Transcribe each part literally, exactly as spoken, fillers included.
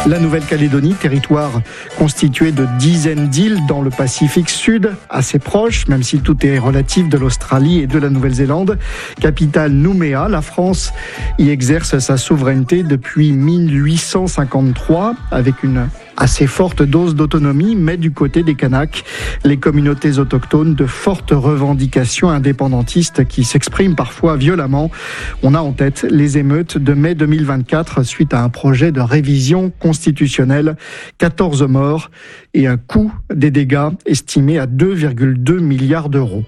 La Nouvelle-Calédonie, territoire constitué de dizaines d'îles dans le Pacifique Sud, assez proche, même si tout est relatif, de l'Australie et de la Nouvelle-Zélande. Capitale Nouméa, la France y exerce sa souveraineté depuis mille huit cent cinquante-trois avec une assez forte dose d'autonomie, mais du côté des Kanaks, les communautés autochtones de fortes revendications indépendantistes qui s'expriment parfois violemment. On a en tête les émeutes de mai deux mille vingt-quatre suite à un projet de révision constitutionnelle. quatorze morts et un coût des dégâts estimé à deux virgule deux milliards d'euros.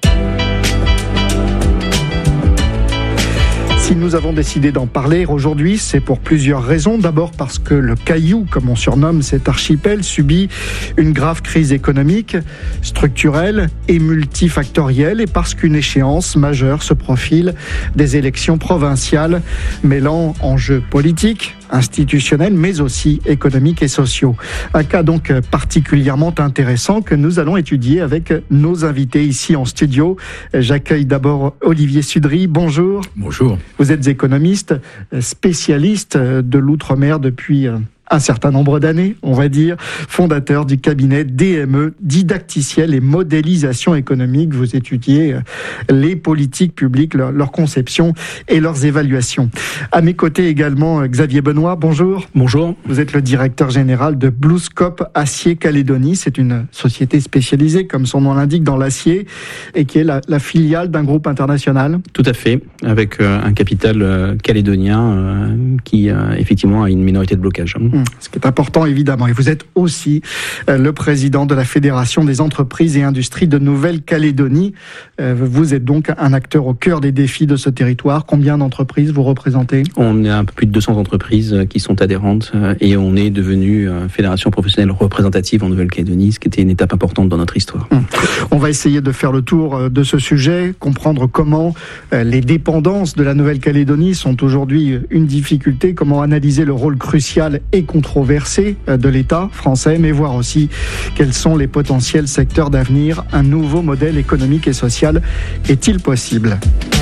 Si nous avons décidé d'en parler aujourd'hui, c'est pour plusieurs raisons. D'abord parce que le Caillou, comme on surnomme cet archipel, subit une grave crise économique, structurelle et multifactorielle, et parce qu'une échéance majeure se profile, des élections provinciales mêlant enjeux politiques, institutionnels, mais aussi économiques et sociaux. Un cas donc particulièrement intéressant que nous allons étudier avec nos invités ici en studio. J'accueille d'abord Olivier Sudry. Bonjour. Bonjour. Vous êtes économiste, spécialiste de l'outre-mer depuis un certain nombre d'années, on va dire, fondateur du cabinet D M E, didacticiel et modélisation économique. Vous étudiez les politiques publiques, leur, leur conception et leurs évaluations. À mes côtés également, Xavier Benoît, bonjour. Bonjour. Vous êtes le directeur général de BlueScope Acier Calédonie. C'est une société spécialisée, comme son nom l'indique, dans l'acier et qui est la, la filiale d'un groupe international. Tout à fait, avec euh, un capital euh, calédonien euh, qui euh, effectivement a une minorité de blocage. Ce qui est important, évidemment. Et vous êtes aussi euh, le président de la Fédération des entreprises et industries de Nouvelle-Calédonie. Euh, vous êtes donc un acteur au cœur des défis de ce territoire. Combien d'entreprises vous représentez ? On a un peu plus de deux cents entreprises qui sont adhérentes euh, et on est devenu euh, fédération professionnelle représentative en Nouvelle-Calédonie, ce qui était une étape importante dans notre histoire. Hum. On va essayer de faire le tour de ce sujet, comprendre comment euh, les dépendances de la Nouvelle-Calédonie sont aujourd'hui une difficulté, comment analyser le rôle crucial et controversé de l'État français, mais voir aussi quels sont les potentiels secteurs d'avenir. Un nouveau modèle économique et social est-il possible ?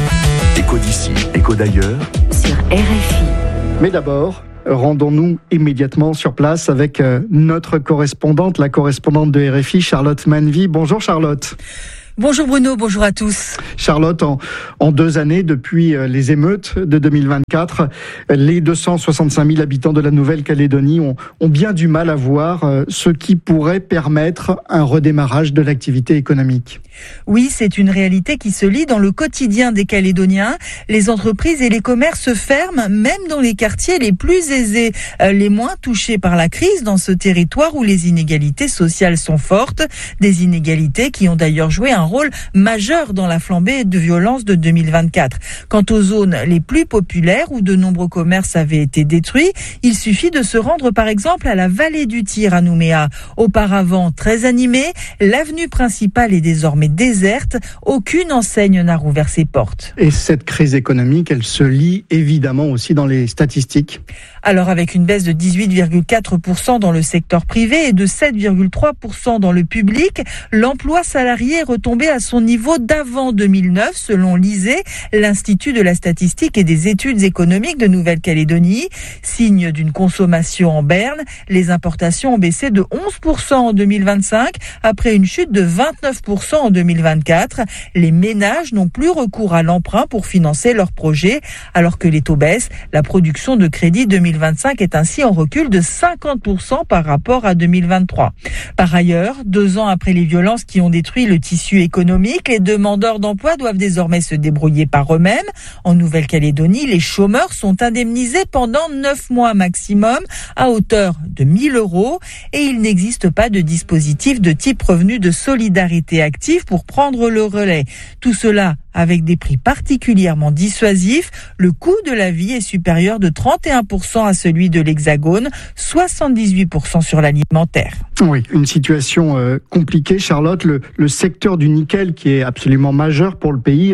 Écho d'ici, écho d'ailleurs. Sur R F I. Mais d'abord, rendons-nous immédiatement sur place avec notre correspondante, la correspondante de R F I, Charlotte Manvy. Bonjour Charlotte. Bonjour Bruno, bonjour à tous. Charlotte, en, en deux années, depuis les émeutes de deux mille vingt-quatre, les deux cent soixante-cinq mille habitants de la Nouvelle-Calédonie ont, ont bien du mal à voir ce qui pourrait permettre un redémarrage de l'activité économique. Oui, c'est une réalité qui se lit dans le quotidien des Calédoniens. Les entreprises et les commerces ferment, même dans les quartiers les plus aisés, les moins touchés par la crise dans ce territoire où les inégalités sociales sont fortes. Des inégalités qui ont d'ailleurs joué un rôle majeur dans la flambée de violence de deux mille vingt-quatre. Quant aux zones les plus populaires où de nombreux commerces avaient été détruits, il suffit de se rendre par exemple à la vallée du Tyr à Nouméa. Auparavant très animée, l'avenue principale est désormais déserte, aucune enseigne n'a rouvert ses portes. Et cette crise économique, elle se lit évidemment aussi dans les statistiques. Alors avec une baisse de dix-huit virgule quatre pour cent dans le secteur privé et de sept virgule trois pour cent dans le public, l'emploi salarié est retombé à son niveau d'avant deux mille neuf selon l'I S E E, l'Institut de la statistique et des études économiques de Nouvelle-Calédonie. Signe d'une consommation en berne, les importations ont baissé de onze pour cent en deux mille vingt-cinq après une chute de vingt-neuf pour cent en deux mille vingt-quatre. Les ménages n'ont plus recours à l'emprunt pour financer leurs projets alors que les taux baissent. La production de crédit deux mille vingt-cinq est ainsi en recul de cinquante pour cent par rapport à deux mille vingt-trois. Par ailleurs, deux ans après les violences qui ont détruit le tissu économique, les demandeurs d'emploi doivent désormais se débrouiller par eux-mêmes. En Nouvelle-Calédonie, les chômeurs sont indemnisés pendant neuf mois maximum à hauteur de mille euros et il n'existe pas de dispositif de type revenu de solidarité active pour prendre le relais. Tout cela avec des prix particulièrement dissuasifs. Le coût de la vie est supérieur de trente et un pour cent à celui de l'Hexagone, soixante-dix-huit pour cent sur l'alimentaire. Oui, une situation euh, compliquée, Charlotte. Le, le secteur du nickel, qui est absolument majeur pour le pays, euh,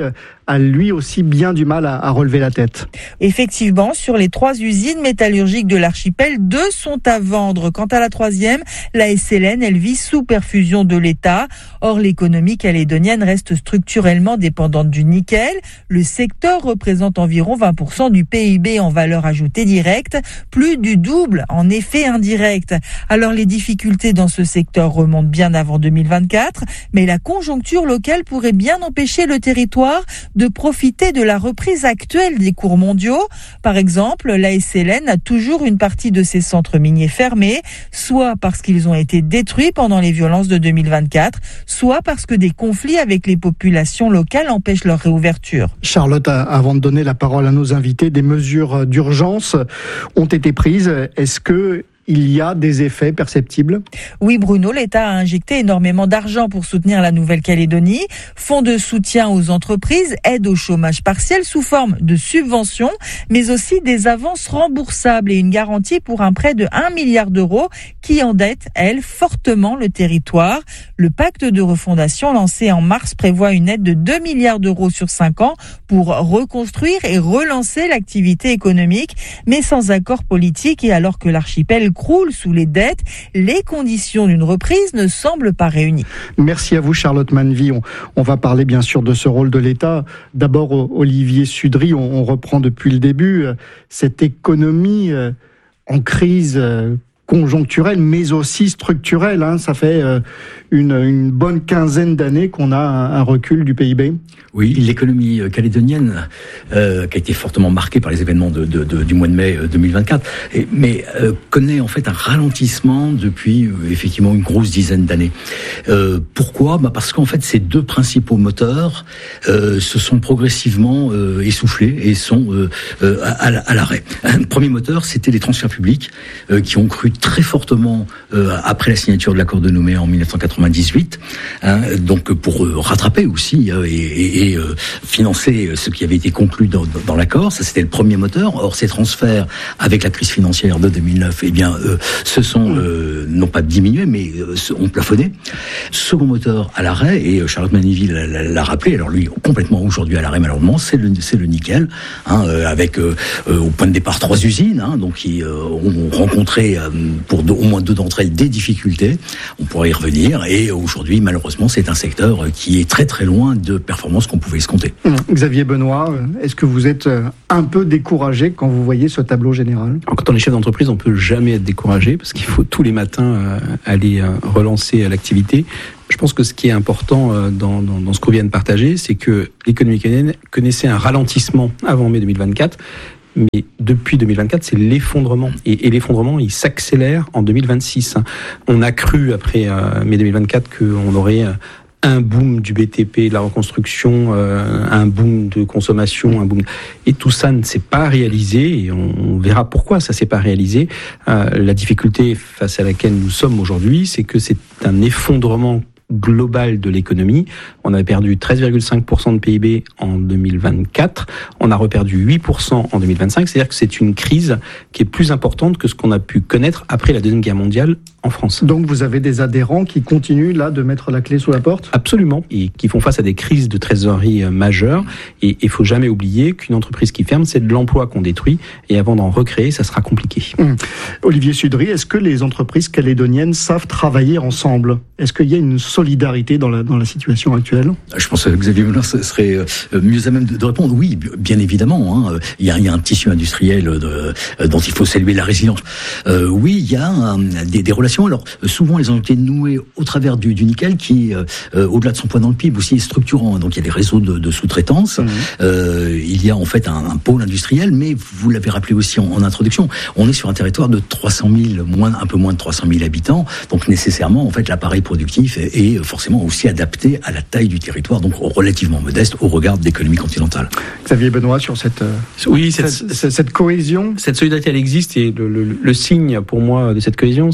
a lui aussi bien du mal à, à relever la tête. Effectivement, sur les trois usines métallurgiques de l'archipel, deux sont à vendre. Quant à la troisième, la S L N, elle vit sous perfusion de l'État. Or, l'économie calédonienne reste structurellement dépendante du nickel. Le secteur représente environ vingt pour cent du P I B en valeur ajoutée directe, plus du double en effet indirect. Alors, les difficultés dans ce secteur remontent bien avant deux mille vingt-quatre, mais la conjoncture locale pourrait bien empêcher le territoire de profiter de la reprise actuelle des cours mondiaux. Par exemple, la S L N a toujours une partie de ses centres miniers fermés, soit parce qu'ils ont été détruits pendant les violences de deux mille vingt-quatre, soit parce que des conflits avec les populations locales empêchent leur réouverture. Charlotte, avant de donner la parole à nos invités, des mesures d'urgence ont été prises. Est-ce que il y a des effets perceptibles? Oui, Bruno, l'État a injecté énormément d'argent pour soutenir la Nouvelle-Calédonie. Fonds de soutien aux entreprises, aide au chômage partiel sous forme de subventions, mais aussi des avances remboursables et une garantie pour un prêt de un milliard d'euros qui endette, elle, fortement le territoire. Le pacte de refondation lancé en mars prévoit une aide de deux milliards d'euros sur cinq ans pour reconstruire et relancer l'activité économique, mais sans accord politique et alors que l'archipel croule sous les dettes, les conditions d'une reprise ne semblent pas réunies. Merci à vous Charlotte Manvy. On, on va parler bien sûr de ce rôle de l'État. D'abord Olivier Sudry, on, on reprend depuis le début cette économie euh, en crise euh, conjoncturelle mais aussi structurelle. Hein. Ça fait euh, une, une bonne quinzaine d'années qu'on a un, un recul du P I B. Oui, l'économie calédonienne euh, qui a été fortement marquée par les événements de, de, de, du mois de mai deux mille vingt-quatre, et, mais euh, connaît en fait un ralentissement depuis euh, effectivement une grosse dizaine d'années. Euh, pourquoi ? Bah parce qu'en fait ces deux principaux moteurs euh, se sont progressivement euh, essoufflés et sont euh, euh, à, à l'arrêt. Un premier moteur, c'était les transferts publics euh, qui ont cru très fortement euh, après la signature de l'accord de Nouméa en dix-neuf cent quatre-vingt-dix-huit, hein, donc pour euh, rattraper aussi euh, et, et et euh, financer ce qui avait été conclu dans, dans l'accord. Ça, c'était le premier moteur. Or, ces transferts, avec la crise financière de deux mille neuf, eh bien, euh, se sont, euh, non pas diminués, mais euh, ont plafonné. Second moteur à l'arrêt, et Charlotte Manvy l'a, l'a, l'a rappelé, alors lui, complètement aujourd'hui à l'arrêt, malheureusement, c'est le, c'est le nickel, hein, euh, avec euh, euh, au point de départ trois usines, hein, donc qui euh, ont rencontré, euh, pour deux, au moins deux d'entre elles, des difficultés. On pourrait y revenir, et aujourd'hui, malheureusement, c'est un secteur qui est très très loin de performances qu'on pouvait escompter. Xavier Benoît, est-ce que vous êtes un peu découragé quand vous voyez ce tableau général ? Quand on est chef d'entreprise, on peut jamais être découragé parce qu'il faut tous les matins aller relancer l'activité. Je pense que ce qui est important dans, dans, dans ce qu'on vient de partager, c'est que l'économie canadienne connaissait un ralentissement avant mai deux mille vingt-quatre. Mais depuis deux mille vingt-quatre, c'est l'effondrement. Et, et l'effondrement, il s'accélère en deux mille vingt-six. On a cru, après euh, mai deux mille vingt-quatre, qu'on aurait un boom du B T P, de la reconstruction, euh, un boom de consommation, un boom. Et tout ça ne s'est pas réalisé, et on, on verra pourquoi ça s'est pas réalisé. Euh, la difficulté face à laquelle nous sommes aujourd'hui, c'est que c'est un effondrement global de l'économie. On avait perdu treize virgule cinq pour cent de P I B en deux mille vingt-quatre. On a reperdu huit pour cent en deux mille vingt-cinq. C'est-à-dire que c'est une crise qui est plus importante que ce qu'on a pu connaître après la Deuxième Guerre mondiale en France. Donc vous avez des adhérents qui continuent là de mettre la clé sous la porte ? Absolument. Et qui font face à des crises de trésorerie majeures. Et il faut jamais oublier qu'une entreprise qui ferme, c'est de l'emploi qu'on détruit. Et avant d'en recréer, ça sera compliqué. Mmh. Olivier Sudry, est-ce que les entreprises calédoniennes savent travailler ensemble ? Est-ce qu'il y a une solidarité dans la, dans la situation actuelle ? Je pense que Xavier Benoît serait mieux à même de répondre. Oui, bien évidemment. Hein. Il, y a, il y a un tissu industriel de, dont il faut saluer la résilience. Euh, oui, il y a un, des, des relations. Alors, souvent, elles ont été nouées au travers du, du nickel qui, euh, au-delà de son poids dans le P I B, aussi est structurant. Donc, il y a des réseaux de, de sous-traitance. Mmh. Euh, il y a en fait un, un pôle industriel, mais vous l'avez rappelé aussi en, en introduction, on est sur un territoire de trois cent mille, moins, un peu moins de trois cent mille habitants. Donc, nécessairement, en fait, l'appareil productif est, est forcément aussi adapté à la taille du territoire, donc relativement modeste au regard de l'économie continentale. Xavier Benoît, sur cette, oui, cette, cette, cette cohésion. Cette solidarité, elle existe, et le, le, le signe pour moi de cette cohésion, c'est qu'on a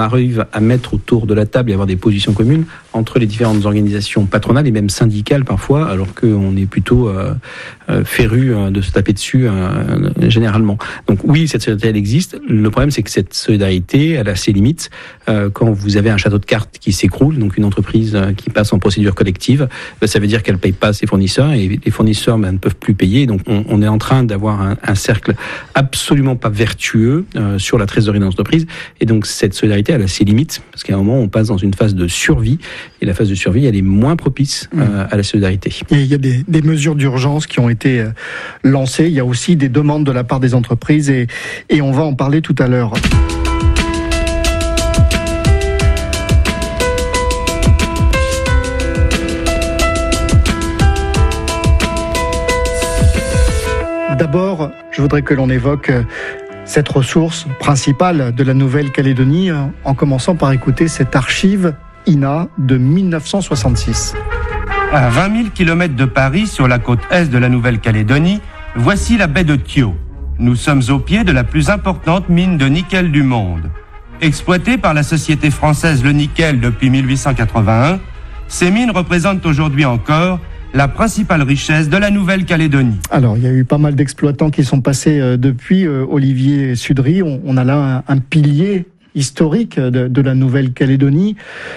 arrive à mettre autour de la table et avoir des positions communes entre les différentes organisations patronales et même syndicales parfois, alors qu'on est plutôt euh, euh, féru euh, de se taper dessus euh, généralement. Donc oui, cette solidarité elle existe. Le problème c'est que cette solidarité elle a ses limites. Euh, quand vous avez un château de cartes qui s'écroule, donc une entreprise euh, qui passe en procédure collective, euh, ça veut dire qu'elle paye pas ses fournisseurs et les fournisseurs ben, ne peuvent plus payer. Donc on, on est en train d'avoir un, un cercle absolument pas vertueux euh, sur la trésorerie d'entreprise. Et donc cette solidarité elle a ses limites parce qu'à un moment on passe dans une phase de survie et la phase de survie elle est moins propice euh, à la solidarité. Et il y a des, des mesures d'urgence qui ont été euh, lancées. Il y a aussi des demandes de la part des entreprises et, et on va en parler tout à l'heure. D'abord, je voudrais que l'on évoque cette ressource principale de la Nouvelle-Calédonie, en commençant par écouter cette archive I N A de mille neuf cent soixante-six. À vingt mille kilomètres de Paris, sur la côte est de la Nouvelle-Calédonie, voici la baie de Thio. Nous sommes au pied de la plus importante mine de nickel du monde. Exploitée par la société française Le Nickel depuis mille huit cent quatre-vingt-un, ces mines représentent aujourd'hui encore la principale richesse de la Nouvelle-Calédonie. Alors, il y a eu pas mal d'exploitants qui sont passés euh, depuis. Euh, Olivier Sudry, on, on a là un, un pilier historique de, de la Nouvelle-Calédonie,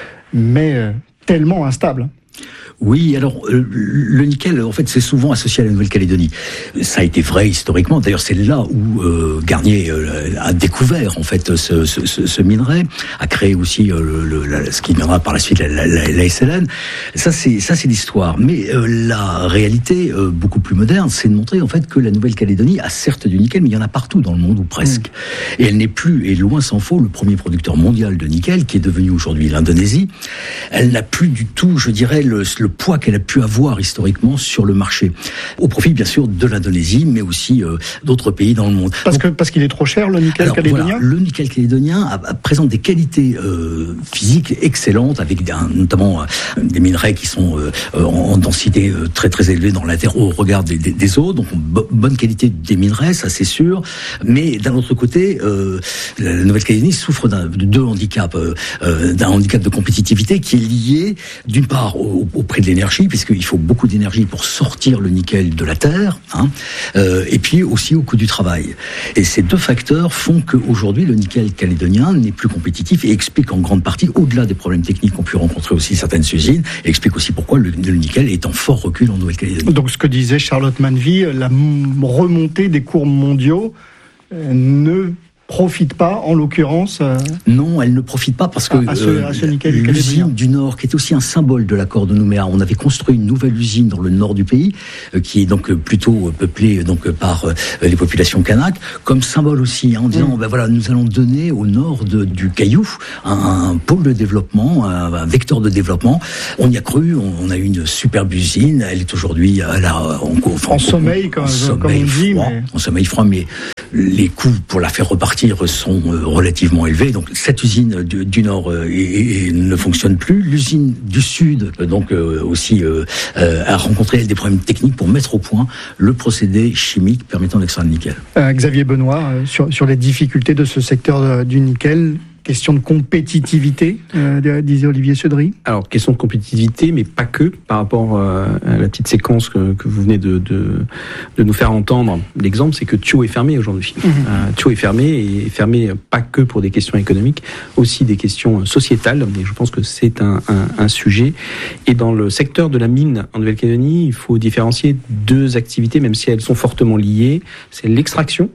mais euh, tellement instable. Oui, alors euh, le nickel, en fait, c'est souvent associé à la Nouvelle-Calédonie. Ça a été vrai historiquement. D'ailleurs, c'est là où euh, Garnier euh, a découvert en fait ce, ce, ce, ce minerai, a créé aussi euh, le, le, la, ce qui viendra par la suite la, la, la, la S L N. Ça, c'est ça, c'est l'histoire. Mais euh, la réalité, euh, beaucoup plus moderne, c'est de montrer en fait que la Nouvelle-Calédonie a certes du nickel, mais il y en a partout dans le monde ou presque. Mmh. Et elle n'est plus, et loin s'en faut, le premier producteur mondial de nickel, qui est devenu aujourd'hui l'Indonésie. Elle n'a plus du tout, je dirais, le, le poids qu'elle a pu avoir historiquement sur le marché, au profit bien sûr de l'Indonésie, mais aussi euh, d'autres pays dans le monde. Parce que parce qu'il est trop cher le nickel alors, calédonien. Voilà, le nickel calédonien a, a, présente des qualités euh, physiques excellentes, avec un, notamment euh, des minerais qui sont euh, en, en densité euh, très très élevée dans la terre au regard des, des, des eaux, donc bo- bonne qualité des minerais, ça c'est sûr. Mais d'un autre côté, euh, la Nouvelle-Calédonie souffre d'un, de deux handicaps, euh, d'un handicap de compétitivité qui est lié d'une part au, au prix de l'énergie, puisqu'il faut beaucoup d'énergie pour sortir le nickel de la terre, hein, euh, et puis aussi au coût du travail. Et ces deux facteurs font qu'aujourd'hui, le nickel calédonien n'est plus compétitif et explique en grande partie, au-delà des problèmes techniques qu'ont pu rencontrer aussi certaines usines, et explique aussi pourquoi le, le nickel est en fort recul en Nouvelle-Calédonie. Donc ce que disait Charlotte Manvy, la m- remontée des cours mondiaux euh, ne profite pas, en l'occurrence euh... Non, elle ne profite pas parce que à, à ce, à ce nickel euh, l'usine du Nord, qui est aussi un symbole de l'accord de Nouméa, on avait construit une nouvelle usine dans le nord du pays, euh, qui est donc plutôt peuplée donc par euh, les populations kanak, comme symbole aussi, hein, en disant, mmh. ben voilà, nous allons donner au nord de, du Caillou un, un pôle de développement, un, un vecteur de développement. On y a cru, on, on a eu une superbe usine, elle est aujourd'hui à la, en, en, en sommeil, comme, en comme on dit, froid, mais... en sommeil froid, mais les coûts pour la faire repartir sont relativement élevés. Donc cette usine du, du Nord euh, et, et ne fonctionne plus. L'usine du Sud, donc euh, aussi, euh, euh, a rencontré des problèmes techniques pour mettre au point le procédé chimique permettant d'extraire le nickel. Euh, Xavier Benoît, euh, sur, sur les difficultés de ce secteur euh, du nickel, question de compétitivité, euh, disait Olivier Sudry. Alors, question de compétitivité, mais pas que, par rapport euh, à la petite séquence que, que vous venez de, de, de nous faire entendre. L'exemple, c'est que Thio est fermé aujourd'hui. Mmh. Euh, Thio est fermé, et fermé pas que pour des questions économiques, aussi des questions sociétales, et je pense que c'est un, un, un sujet. Et dans le secteur de la mine en Nouvelle-Calédonie, il faut différencier deux activités, même si elles sont fortement liées. C'est l'extraction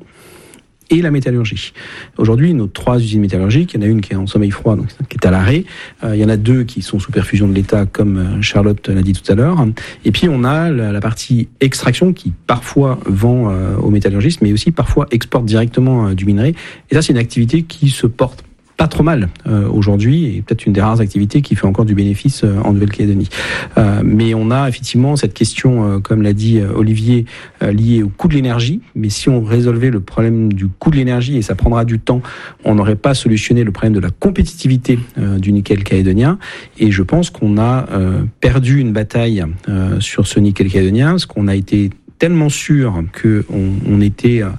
et la métallurgie. Aujourd'hui, nos trois usines métallurgiques, il y en a une qui est en sommeil froid, donc qui est à l'arrêt. Euh, il y en a deux qui sont sous perfusion de l'État, comme Charlotte l'a dit tout à l'heure. Et puis, on a la, la partie extraction qui parfois vend euh, aux métallurgistes, mais aussi parfois exporte directement euh, du minerai. Et ça, c'est une activité qui se porte pas trop mal euh, aujourd'hui, et peut-être une des rares activités qui fait encore du bénéfice euh, en Nouvelle-Calédonie. Euh, mais on a effectivement cette question, euh, comme l'a dit euh, Olivier, euh, liée au coût de l'énergie. Mais si on résolvait le problème du coût de l'énergie, et ça prendra du temps, on n'aurait pas solutionné le problème de la compétitivité euh, du nickel calédonien. Et je pense qu'on a euh, perdu une bataille euh, sur ce nickel calédonien, parce qu'on a été tellement sûr qu'on on était... Euh,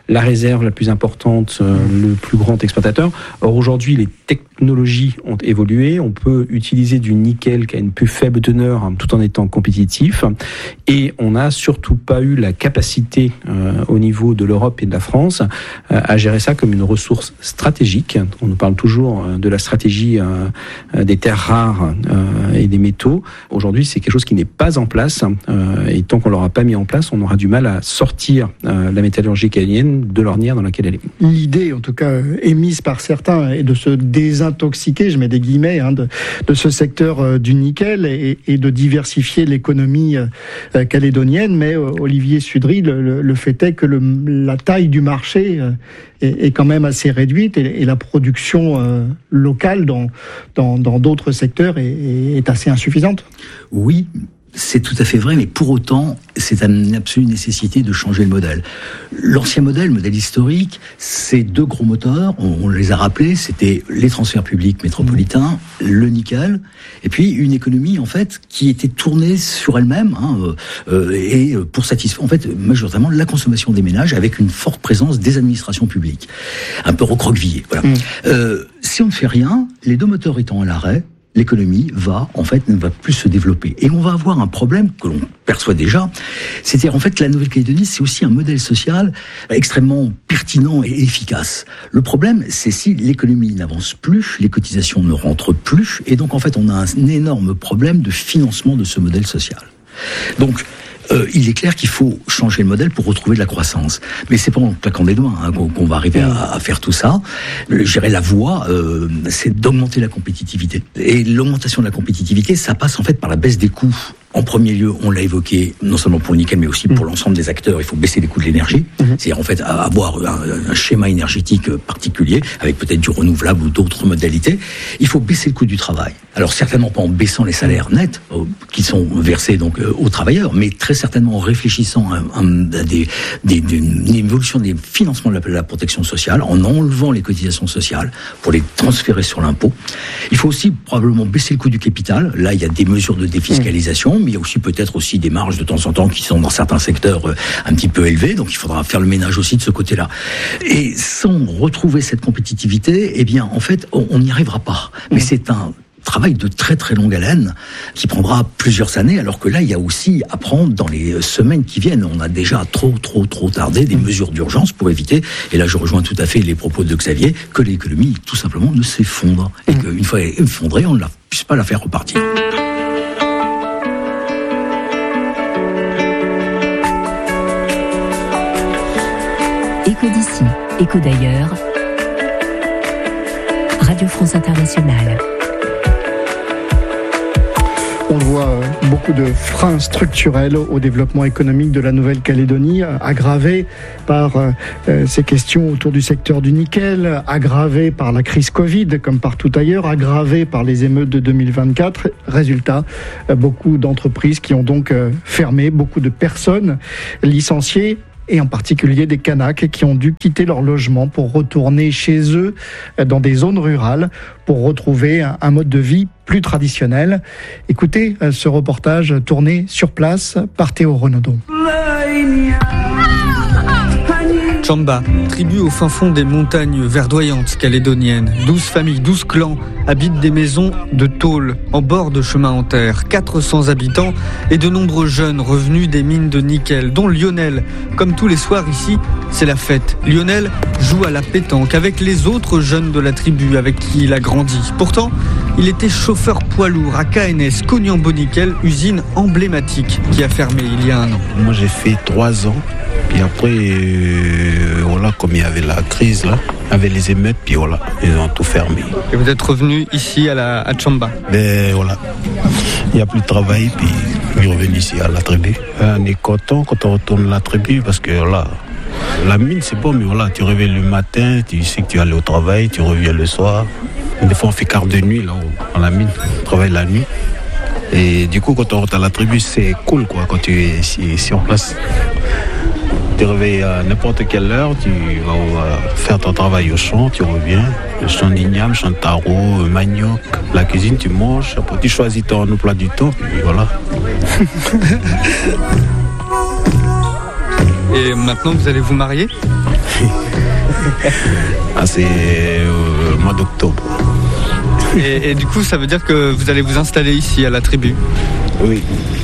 la réserve la plus importante, euh, le plus grand exploitateur. Or aujourd'hui, les technologies ont évolué. On peut utiliser du nickel qui a une plus faible teneur hein, tout en étant compétitif. Et on n'a surtout pas eu la capacité euh, au niveau de l'Europe et de la France euh, à gérer ça comme une ressource stratégique. On nous parle toujours euh, de la stratégie euh, des terres rares euh, et des métaux. Aujourd'hui, c'est quelque chose qui n'est pas en place. Euh, et tant qu'on l'aura pas mis en place, on aura du mal à sortir euh, la métallurgie canadienne de l'ornière dans laquelle elle est. L'idée, en tout cas émise par certains, est de se désintoxiquer, je mets des guillemets, hein, de, de ce secteur euh, du nickel et, et de diversifier l'économie euh, calédonienne. Mais euh, Olivier Sudry, le, le, le fait est que le, la taille du marché euh, est, est quand même assez réduite et, et la production euh, locale dans, dans, dans d'autres secteurs est, est assez insuffisante. Oui. C'est tout à fait vrai, mais pour autant, c'est une absolue nécessité de changer le modèle. L'ancien modèle, le modèle historique, c'est deux gros moteurs, on, on les a rappelés, c'était les transferts publics métropolitains, le nickel, et puis une économie, en fait, qui était tournée sur elle-même, hein, euh, et pour satisfaire, en fait, majoritairement la consommation des ménages, avec une forte présence des administrations publiques. Un peu recroquevillée, voilà. Mmh. Euh, si on ne fait rien, les deux moteurs étant à l'arrêt, l'économie va, en fait, ne va plus se développer. Et on va avoir un problème que l'on perçoit déjà. C'est-à-dire, en fait, la Nouvelle-Calédonie, c'est aussi un modèle social extrêmement pertinent et efficace. Le problème, c'est si l'économie n'avance plus, les cotisations ne rentrent plus, et donc, en fait, on a un énorme problème de financement de ce modèle social. Donc, Euh, il est clair qu'il faut changer le modèle pour retrouver de la croissance. Mais c'est pas en claquant des doigts hein, qu'on, qu'on va arriver à, à faire tout ça. Je dirais la voie, euh, c'est d'augmenter la compétitivité. Et l'augmentation de la compétitivité, ça passe en fait par la baisse des coûts. En premier lieu, on l'a évoqué, non seulement pour le nickel, mais aussi pour mmh. l'ensemble des acteurs, il faut baisser les coûts de l'énergie. Mmh. C'est-à-dire, en fait, avoir un, un schéma énergétique particulier, avec peut-être du renouvelable ou d'autres modalités. Il faut baisser le coût du travail. Alors, certainement pas en baissant les salaires nets, euh, qui sont versés donc euh, aux travailleurs, mais très certainement en réfléchissant à, à, à des, des, des, une évolution des financements de la, de la protection sociale, en enlevant les cotisations sociales pour les transférer sur l'impôt. Il faut aussi probablement baisser le coût du capital. Là, il y a des mesures de défiscalisation, mmh. mais il y a aussi peut-être aussi des marges de temps en temps qui sont dans certains secteurs euh, un petit peu élevées, donc il faudra faire le ménage aussi de ce côté-là. Et sans retrouver cette compétitivité, eh bien, en fait, on n'y arrivera pas. Mmh. Mais c'est un travail de très très longue haleine qui prendra plusieurs années, alors que là, il y a aussi à prendre dans les semaines qui viennent. On a déjà trop, trop, trop tardé des mesures d'urgence pour éviter, et là je rejoins tout à fait les propos de Xavier, que l'économie tout simplement ne s'effondre. Et qu'une fois effondrée, on ne la, puisse pas la faire repartir. Écho d'ici, écho d'ailleurs. Radio France Internationale. On le voit, beaucoup de freins structurels au développement économique de la Nouvelle-Calédonie, aggravés par euh, ces questions autour du secteur du nickel, aggravés par la crise Covid, comme partout ailleurs, aggravés par les émeutes de deux mille vingt-quatre. Résultat, euh, beaucoup d'entreprises qui ont donc euh, fermé, beaucoup de personnes licenciées, et en particulier des Kanaks qui ont dû quitter leur logement pour retourner chez eux dans des zones rurales pour retrouver un mode de vie plus traditionnel. Écoutez ce reportage tourné sur place par Théo Renaudon. Tchamba, tribu au fin fond des montagnes verdoyantes calédoniennes. douze familles, douze clans habitent des maisons de tôle en bord de chemin en terre. quatre cents habitants et de nombreux jeunes revenus des mines de nickel, dont Lionel. Comme tous les soirs ici, c'est la fête. Lionel joue à la pétanque avec les autres jeunes de la tribu avec qui il a grandi. Pourtant, il était chauffeur poids lourd à K N S, Konyambo Nickel, usine emblématique qui a fermé il y a un an. Moi j'ai fait trois ans. Et après, euh, voilà, comme il y avait la crise là, avec les émeutes, puis voilà, ils ont tout fermé. Et vous êtes revenu ici à la à Tchamba? Ben voilà, il n'y a plus de travail, puis je suis revenu ici à la tribu. On est content quand on retourne à la tribu parce que là, la mine c'est bon, mais voilà, tu réveilles le matin, tu sais que tu vas aller au travail, tu reviens le soir. Des fois on fait quart de nuit là dans la mine, on travaille la nuit. Et du coup, quand on rentre à la tribu, c'est cool quoi, quand tu es ici, sur place. Tu te réveilles à n'importe quelle heure, tu vas faire ton travail au champ, tu reviens, le champ d'igname, champ de taro, manioc, la cuisine, tu manges, après tu choisis ton plat du temps, puis voilà. Et maintenant vous allez vous marier ? Ah, c'est euh, le mois d'octobre. Et, et du coup, ça veut dire que vous allez vous installer ici, à la tribu? Oui.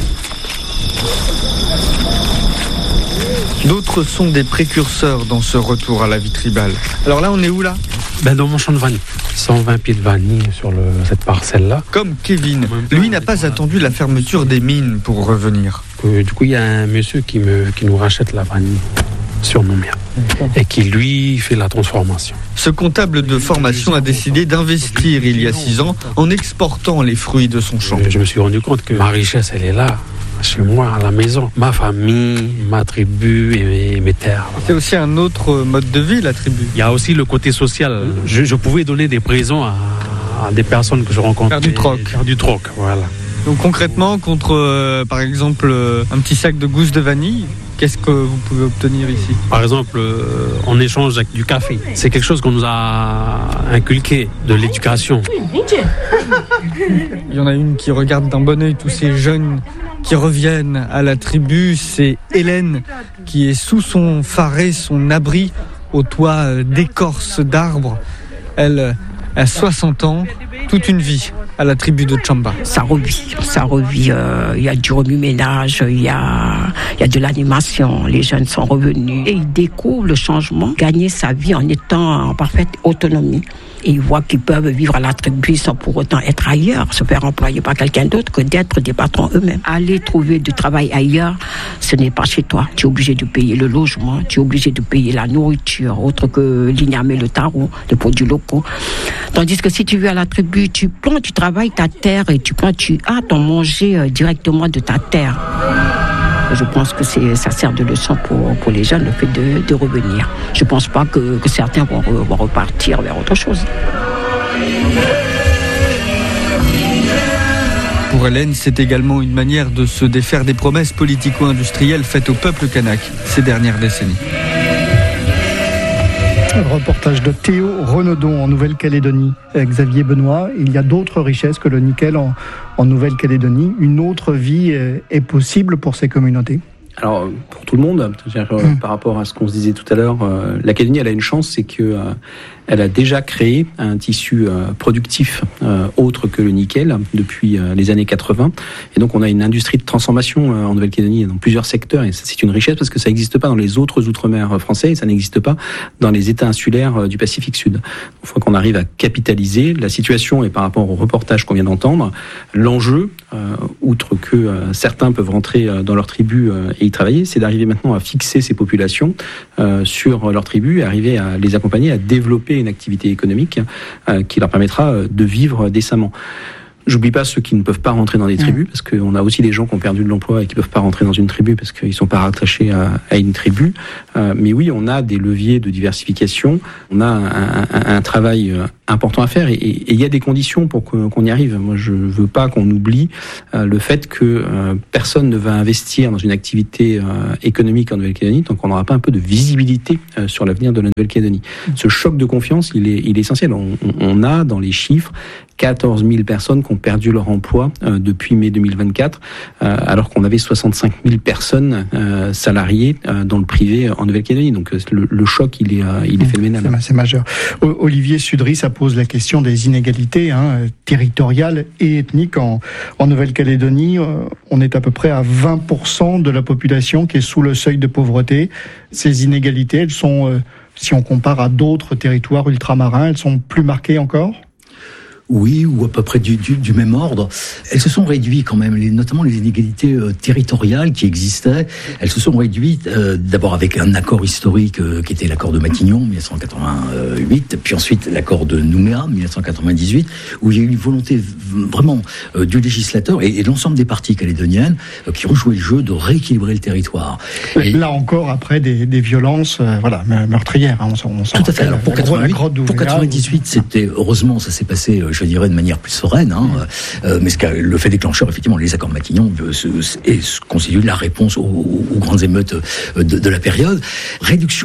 D'autres sont des précurseurs dans ce retour à la vie tribale. Alors là, on est où là? Ben dans mon champ de vanille. cent vingt pieds de vanille sur le, cette parcelle-là. Comme Kevin, lui n'a pas attendu la fermeture des mines pour revenir. Euh, du coup, il y a un monsieur qui, me, qui nous rachète la vanille sur nos mers et qui, lui, fait la transformation. Ce comptable de formation a décidé d'investir il y a six ans en exportant les fruits de son champ. Je me suis rendu compte que ma richesse, elle est là, chez moi, à la maison. Ma famille, ma tribu et mes terres. C'est aussi un autre mode de vie, la tribu. Il y a aussi le côté social. Je, je pouvais donner des présents à, à des personnes que je rencontre. Faire du troc. Faire du troc, voilà. Donc concrètement, contre, euh, par exemple, euh, un petit sac de gousses de vanille, qu'est-ce que vous pouvez obtenir ici? Par exemple, euh, en échange avec du café. C'est quelque chose qu'on nous a inculqué, de l'éducation. Il y en a une qui regarde d'un bon œil tous ces jeunes qui reviennent à la tribu. C'est Hélène qui est sous son faré, son abri, au toit d'écorce d'arbres. Elle a soixante ans, toute une vie à la tribu de Chamba. Ça revit, ça revit. Il euh, y a du remue-ménage, il y a, y a de l'animation. Les jeunes sont revenus et ils découvrent le changement, gagner sa vie en étant en parfaite autonomie. Et ils voient qu'ils peuvent vivre à la tribu sans pour autant être ailleurs, se faire employer par quelqu'un d'autre que d'être des patrons eux-mêmes. Aller trouver du travail ailleurs, ce n'est pas chez toi. Tu es obligé de payer le logement, tu es obligé de payer la nourriture, autre que l'igname et le taro, les produits locaux. Tandis que si tu vis à la tribu, tu plantes, tu travailles ta terre et tu prends, tu as ton manger directement de ta terre. Je pense que c'est, ça sert de leçon pour, pour les jeunes, le fait de, de revenir. Je ne pense pas que, que certains vont, re, vont repartir vers autre chose. Pour Hélène, c'est également une manière de se défaire des promesses politico-industrielles faites au peuple kanak ces dernières décennies. Reportage de Théo Renaudon en Nouvelle-Calédonie. Xavier Benoît, il y a d'autres richesses que le nickel en, en Nouvelle-Calédonie. Une autre vie est possible pour ces communautés? Alors, pour tout le monde, euh, mmh. par rapport à ce qu'on se disait tout à l'heure, euh, la Calédonie, elle a une chance, c'est que euh, elle a déjà créé un tissu euh, productif euh, autre que le nickel depuis euh, les années quatre-vingts. Et donc, on a une industrie de transformation euh, en Nouvelle-Calédonie dans plusieurs secteurs. Et ça, c'est une richesse parce que ça n'existe pas dans les autres outre-mer français et ça n'existe pas dans les États insulaires euh, du Pacifique Sud. Il faut qu'on arrive à capitaliser la situation et par rapport au reportage qu'on vient d'entendre, l'enjeu, euh, outre que euh, certains peuvent rentrer euh, dans leur tribu euh, et y travailler, c'est d'arriver maintenant à fixer ces populations euh, sur leur tribu et arriver à les accompagner à développer une activité économique euh, qui leur permettra de vivre décemment. J'oublie pas ceux qui ne peuvent pas rentrer dans des tribus, parce qu'on a aussi des gens qui ont perdu de l'emploi et qui peuvent pas rentrer dans une tribu parce qu'ils sont pas rattachés à, à une tribu. Euh, mais oui, on a des leviers de diversification, on a un, un, un travail important à faire et il y a des conditions pour que, qu'on y arrive. Moi, je veux pas qu'on oublie euh, le fait que euh, personne ne va investir dans une activité euh, économique en Nouvelle-Calédonie tant qu'on n'aura pas un peu de visibilité euh, sur l'avenir de la Nouvelle-Calédonie. Ce choc de confiance, il est, il est essentiel. On, on a dans les chiffres quatorze mille personnes qui ont perdu leur emploi euh, depuis mai deux mille vingt-quatre, euh, alors qu'on avait soixante-cinq mille personnes euh, salariées euh, dans le privé en Nouvelle-Calédonie. Donc le, le choc, il est, euh, il est phénoménal. C'est, c'est majeur. Olivier Sudry, ça pose la question des inégalités hein, territoriales et ethniques en, en Nouvelle-Calédonie. Euh, on est à peu près à vingt pour cent de la population qui est sous le seuil de pauvreté. Ces inégalités, elles sont, euh, si on compare à d'autres territoires ultramarins, elles sont plus marquées encore ? Oui, ou à peu près du, du, du même ordre. Elles se sont réduites quand même, les, notamment les inégalités euh, territoriales qui existaient. Elles se sont réduites euh, d'abord avec un accord historique euh, qui était l'accord de Matignon, dix-neuf cent quatre-vingt-huit, puis ensuite l'accord de Nouméa, dix-neuf cent quatre-vingt-dix-huit, où il y a eu une volonté vraiment euh, du législateur et, et de l'ensemble des parties calédoniennes euh, qui ont joué le jeu de rééquilibrer le territoire. Et là encore, après des, des violences euh, voilà, meurtrières. Hein, on, on tout à fait. Alors pour, quatre-vingt-huit, pour quatre-vingt-dix-huit, c'était, heureusement, ça s'est passé... Euh, je dirais de manière plus sereine, hein, euh, mais ce qu'a, le fait déclencheur, effectivement, les accords Matignon euh, constitue la réponse aux, aux grandes émeutes de, de la période. Réduction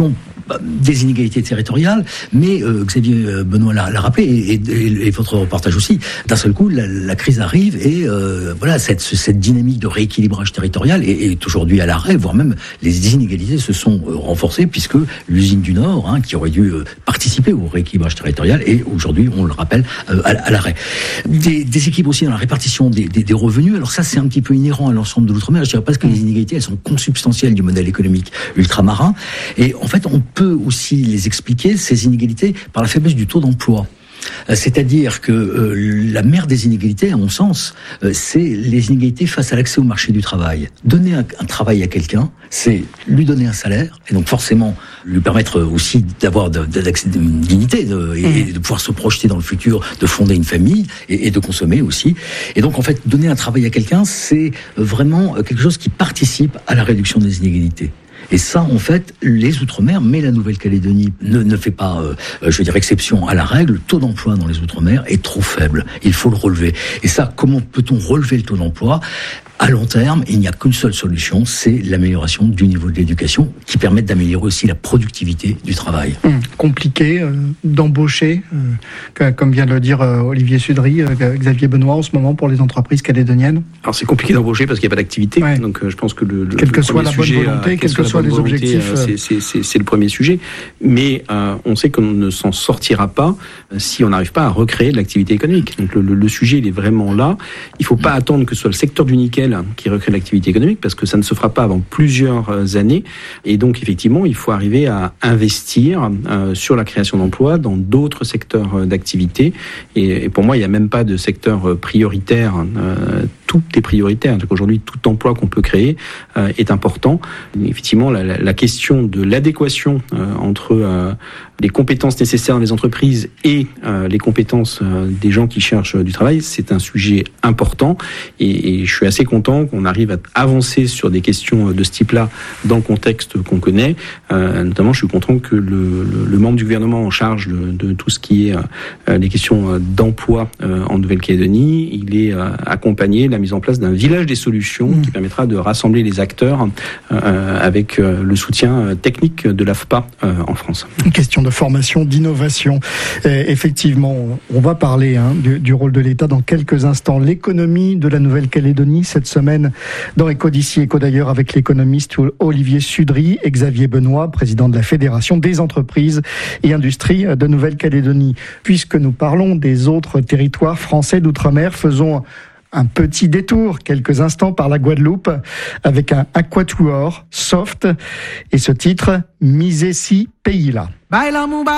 bah, des inégalités territoriales, mais euh, Xavier Benoît l'a, l'a rappelé, et, et, et votre reportage aussi, d'un seul coup, la, la crise arrive, et euh, voilà, cette, cette dynamique de rééquilibrage territorial est, est aujourd'hui à l'arrêt, voire même les inégalités se sont euh, renforcées, puisque l'usine du Nord, hein, qui aurait dû euh, participer au rééquilibrage territorial, est aujourd'hui, on le rappelle, euh, à, à l'arrêt. Des, des équilibres aussi dans la répartition des, des, des revenus, alors ça c'est un petit peu inhérent à l'ensemble de l'outre-mer, je dirais presque que les inégalités, elles sont consubstantielles du modèle économique ultramarin, et en fait on peut aussi les expliquer, ces inégalités, par la faiblesse du taux d'emploi. C'est-à-dire que euh, la mère des inégalités, à mon sens, euh, c'est les inégalités face à l'accès au marché du travail. Donner un, un travail à quelqu'un, c'est lui donner un salaire, et donc forcément lui permettre aussi d'avoir de, de, d'accès, une dignité de, et, et de pouvoir se projeter dans le futur, de fonder une famille et, et de consommer aussi. Et donc en fait, donner un travail à quelqu'un, c'est vraiment quelque chose qui participe à la réduction des inégalités. Et ça, en fait, les Outre-mer, mais la Nouvelle-Calédonie ne, ne fait pas, euh, je veux dire, exception à la règle. Le taux d'emploi dans les Outre-mer est trop faible. Il faut le relever. Et ça, comment peut-on relever le taux d'emploi ? À long terme, il n'y a qu'une seule solution, c'est l'amélioration du niveau de l'éducation, qui permet d'améliorer aussi la productivité du travail. Hum, compliqué euh, d'embaucher, euh, comme vient de le dire euh, Olivier Sudry, euh, Xavier Benoît, en ce moment pour les entreprises calédoniennes. Alors c'est compliqué d'embaucher parce qu'il n'y a pas d'activité, ouais. donc euh, je pense que le, le quelle que le soit la bonne sujet, volonté, euh, quels que soient les volonté, objectifs, euh, c'est, c'est, c'est, c'est le premier sujet. Mais euh, on sait qu'on ne s'en sortira pas euh, si on n'arrive pas à recréer de l'activité économique. Donc le, le, le sujet, il est vraiment là. Il ne faut pas attendre que ce soit le secteur du nickel qui recrée l'activité économique, parce que ça ne se fera pas avant plusieurs années. Et donc, effectivement, il faut arriver à investir euh, sur la création d'emplois dans d'autres secteurs d'activité. Et, et pour moi, il n'y a même pas de secteur prioritaire. Euh, tout est prioritaire. Donc aujourd'hui, tout emploi qu'on peut créer euh, est important. Et effectivement, la, la, la question de l'adéquation euh, entre euh, les compétences nécessaires dans les entreprises et euh, les compétences euh, des gens qui cherchent du travail, c'est un sujet important. Et, et je suis assez content qu'on arrive à avancer sur des questions de ce type-là dans le contexte qu'on connaît. Euh, notamment, je suis content que le, le, le membre du gouvernement en charge de, de tout ce qui est euh, les questions d'emploi euh, en Nouvelle-Calédonie, il est euh, accompagné de la mise en place d'un village des solutions mmh. qui permettra de rassembler les acteurs euh, avec euh, le soutien technique de l'A F P A euh, en France. Une question de formation, d'innovation. Et effectivement, on va parler hein, du, du rôle de l'État dans quelques instants. L'économie de la Nouvelle-Calédonie cette semaine dans Éco d'ici, Éco d'ailleurs, avec l'économiste Olivier Sudry et Xavier Benoît, président de la Fédération des entreprises et industries de Nouvelle-Calédonie. Puisque nous parlons des autres territoires français d'outre-mer, faisons un petit détour, quelques instants par la Guadeloupe, avec un aquatuor soft et ce titre, Misé si pays là.